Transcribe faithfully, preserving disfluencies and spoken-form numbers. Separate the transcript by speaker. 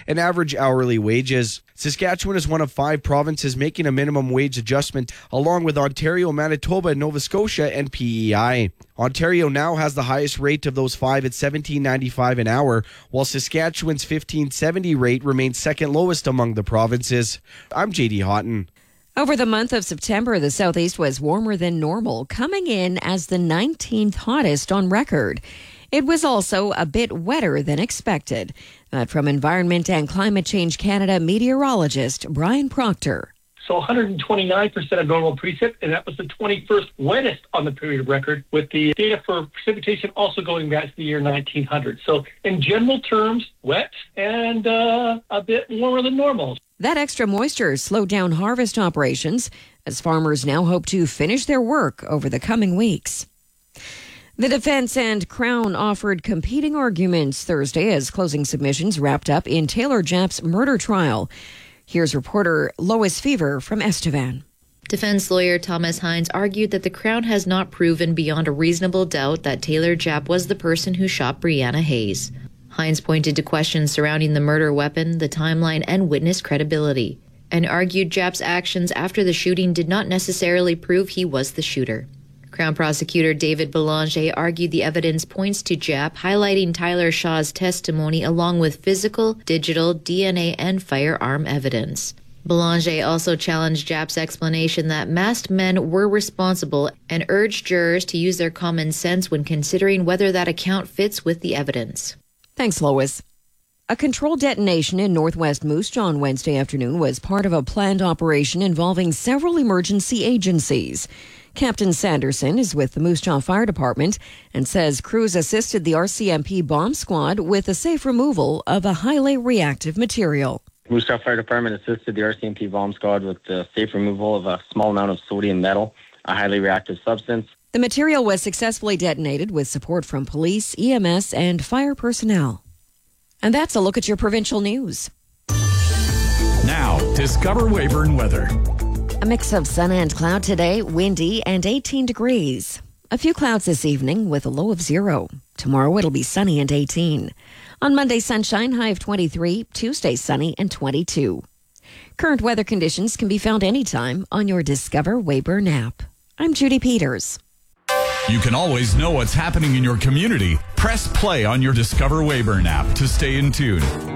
Speaker 1: and average hourly wages. Saskatchewan is one of five provinces making a minimum wage adjustment, along with Ontario, Manitoba, Nova Scotia, and P E I. Ontario now has the highest rate of those five at seventeen ninety-five an hour, while Saskatchewan's fifteen seventy rate remains second lowest among the provinces. I'm J D Houghton.
Speaker 2: Over the month of September, the southeast was warmer than normal, coming in as the nineteenth hottest on record. It was also a bit wetter than expected. That from Environment and Climate Change Canada meteorologist Brian Proctor.
Speaker 3: So one hundred twenty-nine percent of normal precip, and that was the twenty-first wettest on the period record, with the data for precipitation also going back to the year nineteen hundred. So in general terms, wet and uh, a bit warmer than normal.
Speaker 2: That extra moisture slowed down harvest operations as farmers now hope to finish their work over the coming weeks. The defense and Crown offered competing arguments Thursday as closing submissions wrapped up in Taylor Japp's murder trial. Here's reporter Lois Fever from Estevan.
Speaker 4: Defense lawyer Thomas Hines argued that the Crown has not proven beyond a reasonable doubt that Taylor Japp was the person who shot Brianna Hayes. Hines pointed to questions surrounding the murder weapon, the timeline, and witness credibility, and argued Japp's actions after the shooting did not necessarily prove he was the shooter. Crown prosecutor David Belanger argued the evidence points to Japp, highlighting Tyler Shaw's testimony along with physical, digital, D N A, and firearm evidence. Belanger also challenged Japp's explanation that masked men were responsible and urged jurors to use their common sense when considering whether that account fits with the evidence.
Speaker 2: Thanks, Lois. A controlled detonation in northwest Moose Jaw on Wednesday afternoon was part of a planned operation involving several emergency agencies. Captain Sanderson is with the Moose Jaw Fire Department and says crews assisted the R C M P bomb squad with the safe removal of a highly reactive material.
Speaker 5: Moose Jaw Fire Department assisted the R C M P bomb squad with the safe removal of a small amount of sodium metal, a highly reactive substance.
Speaker 2: The material was successfully detonated with support from police, E M S, and fire personnel. And that's a look at your provincial news.
Speaker 6: Now, discover Weyburn weather.
Speaker 2: A mix of sun and cloud today, windy and eighteen degrees. A few clouds this evening with a low of zero. Tomorrow it'll be sunny and eighteen. On Monday, sunshine, high of twenty-three. Tuesday, sunny and twenty-two. Current weather conditions can be found anytime on your Discover Weyburn app. I'm Judy Peters.
Speaker 6: You can always know what's happening in your community. Press play on your Discover Weyburn app to stay in tune.